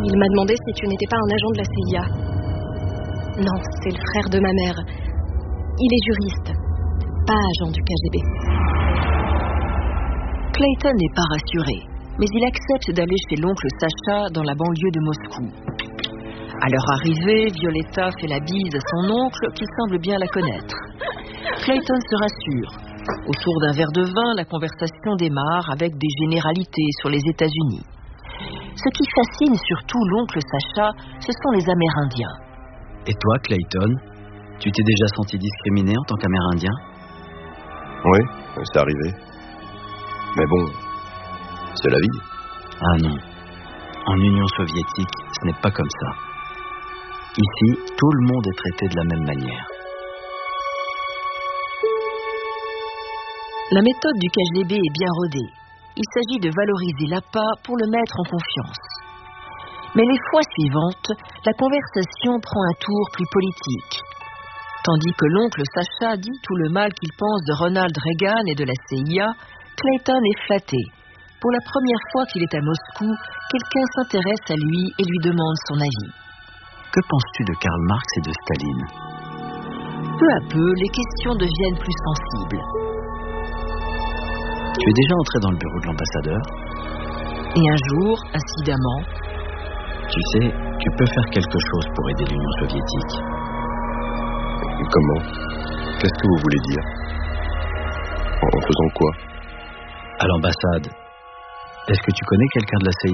Il m'a demandé si tu n'étais pas un agent de la CIA. Non, c'est le frère de ma mère. Il est juriste, pas agent du KGB. Clayton n'est pas rassuré, mais il accepte d'aller chez l'oncle Sacha dans la banlieue de Moscou. À leur arrivée, Violetta fait la bise à son oncle qui semble bien la connaître. Clayton se rassure. Autour d'un verre de vin, la conversation démarre avec des généralités sur les États-Unis. Ce qui fascine surtout l'oncle Sacha, ce sont les Amérindiens. Et toi, Clayton, tu t'es déjà senti discriminé en tant qu'Amérindien ? Oui, c'est arrivé. Mais bon, c'est la vie. Ah non. En Union soviétique, ce n'est pas comme ça. Ici, tout le monde est traité de la même manière. La méthode du KGB est bien rodée. Il s'agit de valoriser l'appât pour le mettre en confiance. Mais les fois suivantes, la conversation prend un tour plus politique. Tandis que l'oncle Sacha dit tout le mal qu'il pense de Ronald Reagan et de la CIA, Clayton est flatté. Pour la première fois qu'il est à Moscou, quelqu'un s'intéresse à lui et lui demande son avis. Que penses-tu de Karl Marx et de Staline ? Peu à peu, les questions deviennent plus sensibles. Tu es déjà entré dans le bureau de l'ambassadeur ? Et un jour, incidemment... Tu sais, tu peux faire quelque chose pour aider l'Union soviétique. Comment ? Qu'est-ce que vous voulez dire ? En faisant quoi ? À l'ambassade. Est-ce que tu connais quelqu'un de la CIA ?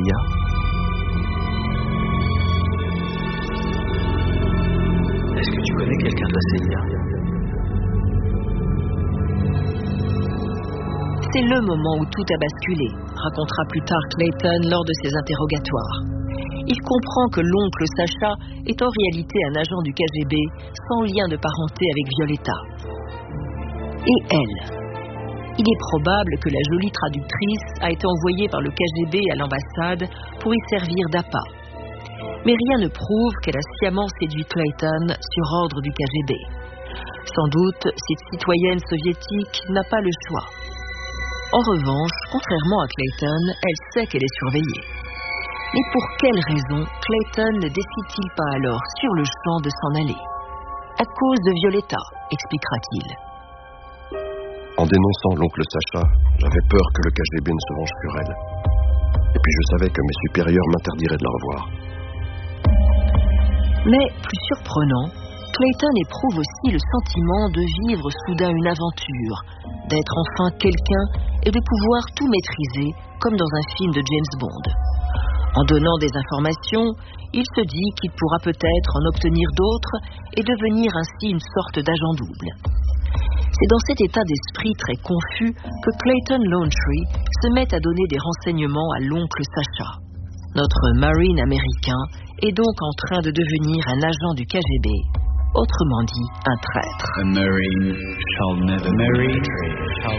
Est-ce que tu connais quelqu'un de la CIA ? C'est le moment où tout a basculé, racontera plus tard Clayton lors de ses interrogatoires. Il comprend que l'oncle Sacha est en réalité un agent du KGB sans lien de parenté avec Violetta. Et elle ? Il est probable que la jolie traductrice a été envoyée par le KGB à l'ambassade pour y servir d'appât. Mais rien ne prouve qu'elle a sciemment séduit Clayton sur ordre du KGB. Sans doute, cette citoyenne soviétique n'a pas le choix. En revanche, contrairement à Clayton, elle sait qu'elle est surveillée. Mais pour quelle raison Clayton ne décide-t-il pas alors sur le champ de s'en aller ? À cause de Violetta, expliquera-t-il. En dénonçant l'oncle Sacha, j'avais peur que le KGB ne se venge sur elle. Et puis je savais que mes supérieurs m'interdiraient de la revoir. Mais, plus surprenant, Clayton éprouve aussi le sentiment de vivre soudain une aventure, d'être enfin quelqu'un et de pouvoir tout maîtriser, comme dans un film de James Bond. En donnant des informations, il se dit qu'il pourra peut-être en obtenir d'autres et devenir ainsi une sorte d'agent double. C'est dans cet état d'esprit très confus que Clayton Laundrie se met à donner des renseignements à l'oncle Sacha. Notre marine américain est donc en train de devenir un agent du KGB, autrement dit un traître. A marine shall never